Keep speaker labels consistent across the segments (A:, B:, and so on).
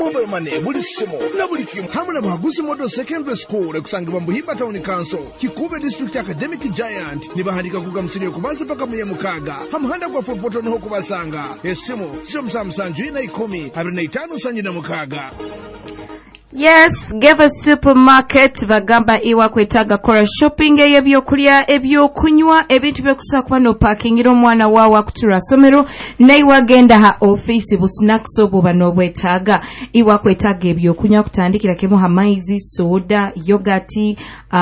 A: mobile money buli simu na buli kimu hamwe na Bahaguzi Model Secondary School ekusangibwa Buhimba Town Council Kikube District Academic Giant nibahandika kuga msini okubanza paka muye mukaga hamuhanda kwa fopoto niho kubasanga esimu sio msamsanju ina 10 25 sanji na mukaga.
B: Yes, Geva Supermarket bagamba iwa kwetaga kora shopping ebyokulya ebyokunywa ebintu byokusakwa no parking iro mwana wawa kutura somero naiwa genda ha office bu snacks obuba no bwetaga iwa kwetaga ebyokunywa kutandikira kemo hamaizi soda yogurt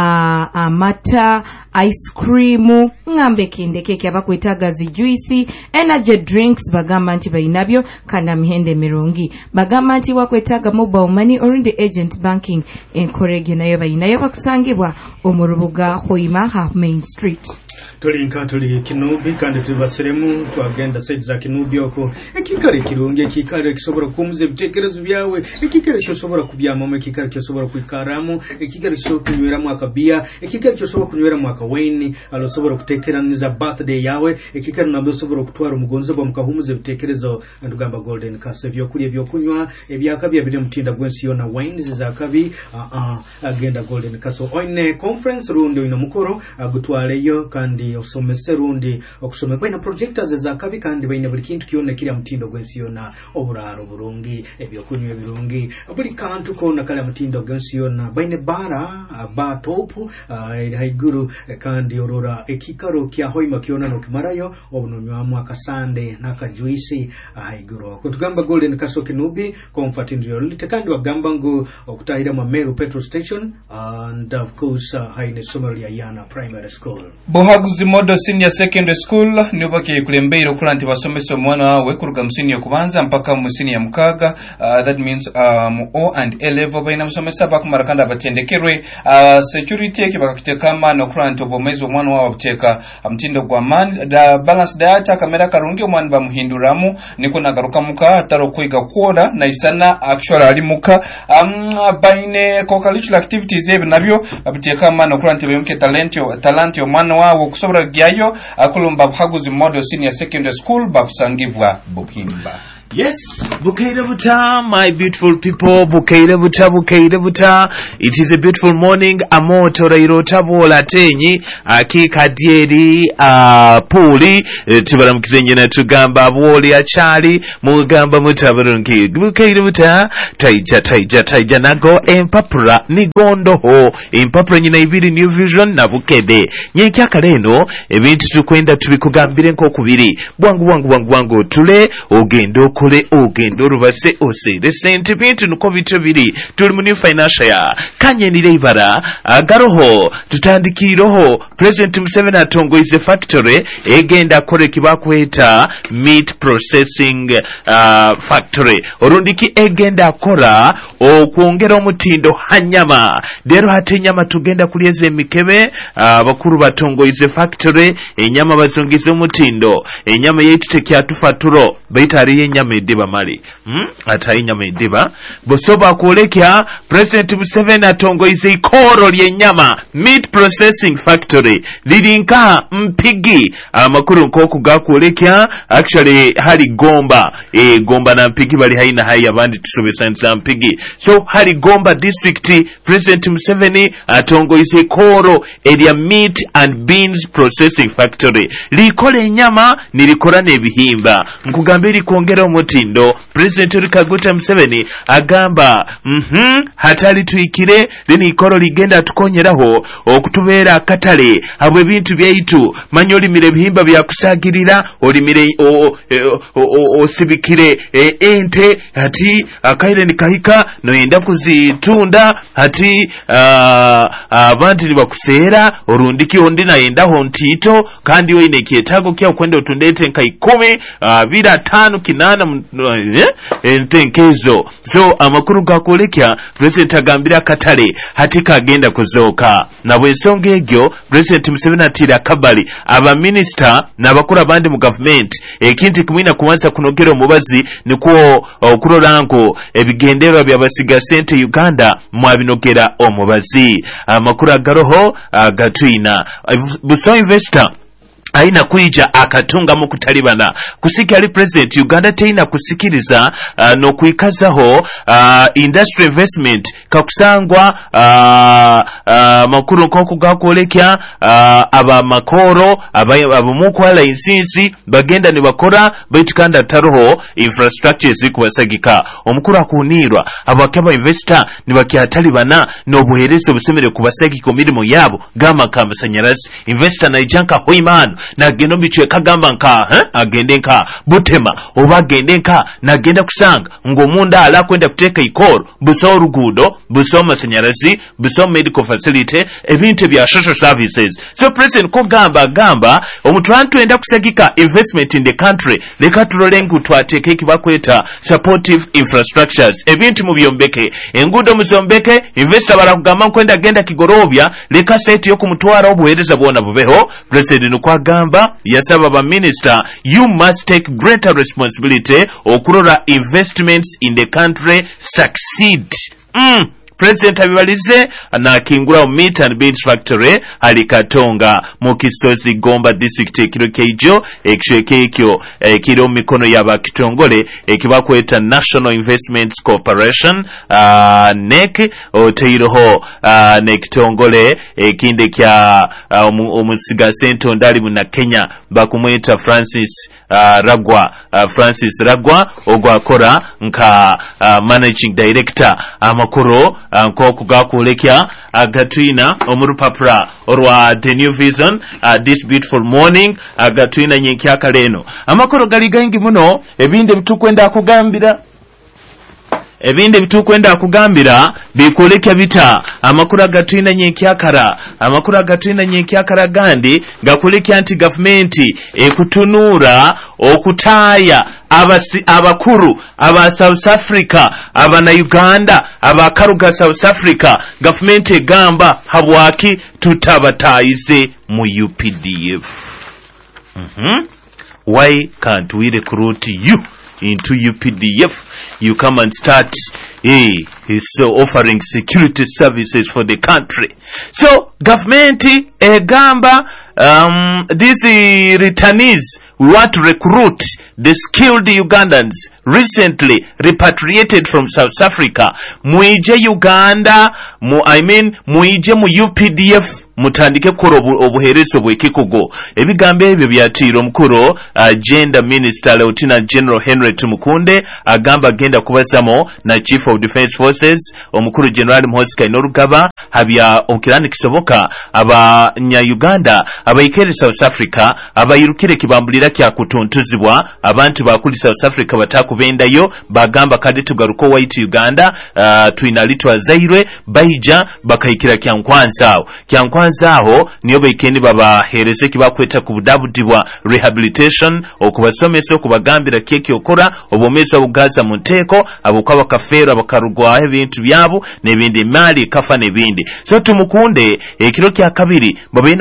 B: amata ice cream ngambe kinde keke abakwetaga zi juice energy drinks bagamba nti bayinabyo kana mihende mirungi bagamba nti wakwetaga mobile money orindi agent banking enkorege nayo bayinayo bakusangibwa omurubuga Hoima ha Main Street.
C: Tulinka tuli Kinubi kandi tubasiremu twagenda side za Kinubi oko ekikare kirunge ekikare kisobora kumuze bitekerezo byawe ekikare cyosobora kubyamamo ekikare cyosobora kwikaramu ekikare cyosobora kunyweramu akabia ekikare cyosobora kunyweramu akawine alosobora kutekeraniza birthday yawe ekikare nabyo sobora kutwara umugonzo bwa mukahumuze bitekerezo ndugamba Golden Castle byokulya byokunywa ebyakabya biri mutinda gwensi yona wines za kabi agenda Golden Castle oine conference rundi ino mukoro agutwaleyo kandi osomese rundi okusome baina projectors za kabi kandi baina buli kintu kione kiri mutindo gwensi yona oburaro burungi ebyokunywa birungi buli kantu kona kala mutindo gwensi yona baina bara ba top haiguru kandi orora ekikaro kya Hoima kiona no kimarayo obunonywamu akasande nakajuisi haiguru kutugamba Golden Castle Kinubi comfort in reality kandi wagamba ngo okutahira mu Meru petrol station and of course haine Somalia Yana primary school
D: Bahaguzi Model Senior Secondary School nibaki kulembeiro kulanti basomesa mwana wawe kuruga msini ya kubanza mpaka msini ya mukaga that means O and A level baina musomesa bakumarakanda batendekerwe security ekibakakitekama no kulanti obomezo mwana wawe buteka mtindo gwa man da balance data kamera karungi omwana bamuhinduramu niko nagaruka muka ataro kwiga kwora na isana actually ali muka baine co-curricular activities ebe nabyo abutekama no kulanti bemke talent omwana wawe kusobora gyayo akulumba Bahaguzi Model Senior Secondary School bakusangibwa Buhimba.
E: Yes, Bukaira Buta, my beautiful people, Bukaira Buta. It is a beautiful morning. Amoto rairo tabola tenyi, akika dieri, puli, tubaramukizenye na tugamba aboli achali, mugamba mutabarunki. Bukaira Buta, taija nago, empapura, nigondoho, empapura nyina ibiri New Vision na bukede. Nyenkia kaleno, ebintu tukwenda tubikugambire nko kubiri. Bwangu, tule, ogendo rubase osere sente bintu nuko bityo biri tuli mu new financial ya kanyenire ibara agaroho tutandikiroho President Museveni atongoize factory egenda kore kibakweta meat processing factory orundiki egenda kora okuongera omutindo hanyama dero hate nyama tugenda kulieze mikebe bakuru batongoize factory enyama bazongize omutindo enyama yetu tekyatufaturo baitari yenyama ediba mali atayi nyama ediba bosoba kuolekya President Museveni atongoize ikoro lyenyama meat processing factory lirinka Mpigi amakuru nkoku gakuolekya actually hali Gomba na Mpigi bali haina hai abandi tusobesa nza Mpigi so hali Gomba district President Museveni atongoize ikoro area meat and beans processing factory likole nyama nilikora nebihimba nkugambiri kuongera omutindo President Kaguta Museveni agamba hatali tuikire lini ikoro ligenda tukonyeraho okutubera katale abwe bintu byaitu manyoli mire bihimba bya kusagirira olimire osibikire ente hati akaire nikahika no yenda kuzitunda hati abantu libakusera orundiki ondi na yenda hontito kandi we nekietago kya kwenda otundete nkai 10 5 kinana entenkezo so amakuru gakolekya President agambira katale hatika agenda kuzoka na bwensonga egyo President Museveni atira kabali aba minister n'abakuru abandi mu government ekinti kumwina kubanza kunogera omubazi nikuo okurorango ebigenderwa byabasiga sente Uganda mwabinogera omubazi amakuru agaroho agatwina Buso investor aina kuija akatunga mu kutalibana kusika ali president Uganda teina kusikiriza no kuikazaho industry investment kakusangwa makuru nkoko gakolekya aba makoro abamuko license bagenda ne bakora baitukanda taroho infrastructure zikubasagika omukuru akunirwa abakaba investor ne bakyatalibana no buherezo busemere kubasagika mirimo yabo gama kamasanyarazi investor na ijanka hoimano na gendo bichwe kagamba nka agende nka Butema oba agende nka nagenda kusanga ngomunda ala kwenda kuteka ikoro buso rugudo buso masanyarazi buso medical facility ebintu bya social services. So president ko gamba omutwantu enda kusagika investment in the country leka tulolengu twateke kibakweta supportive infrastructures ebintu mu byombeke engudo muzombeke investor barakugamba kwenda genda Kigorobya leka site yo kumutwara obuhereza bwona bubeho. President ko agamba yasaba ba minister you must take greater responsibility okurora investments in the country succeed. President abibalize na kingura meat and beans factory alikatonga mukisozi Gomba district ekiro kejo ekyo ekiro mikono yaba kitongole ekibakweta National Investments Corporation NEC oteiroho nekitongole ekinde kya omusiga sento ndali mu Kenya bakumweta Francis Ragwa ogwakora nka managing director amakoro nkoko gakulekya agatwina omurupapura orwa the new vision this beautiful morning agatwina nyenkya kaleno amakoro gali gangi muno ebinde bitukwenda kugambira bikolekya bita amakuru agatwina nyenkyakara gandi gakolekya anti government ekutunura okutaya abakuru aba South Africa abana Uganda abakaruga South Africa government egamba habwaki tutabatayize mu UPDF. Why can't we recruit you into UPDF? You come and start offering security services for the country. So government egamba these returnees, we want to recruit the skilled Ugandans recently repatriated from South Africa. Muije Uganda, muije mu UPDF, mutandike koro obuhereso bwekikugo. Ebigambe ebyo byatiro mukuru Agenda Minister Lieutenant General Henry Tumukunde agamba agenda kubasamo na Chief of Defense Forces omukuru General Mhosika Inorugaba habya okirani kisoboka abanya Uganda abayikere South Africa abayirukire kibambulira kya kutuntuzibwa abantu bakuli South Africa batakubendayo bagamba kadi tugaruko white Uganda tuinalitwa zairwe baija bakayikira kyankwanza aho niyo bayikendi babahereze kibakweta kubudabudibwa rehabilitation okubasomesa okubagambira keke okora obomeza bugaza mu nteko abukwa bakafera bakarugwa ebintu byabo nebindi mali kafa nebindi. So tumukunde ekiro kya kabiri